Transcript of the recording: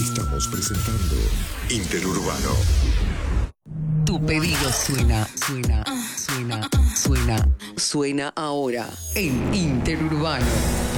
Estamos presentando Interurbano. Tu pedido suena ahora en Interurbano.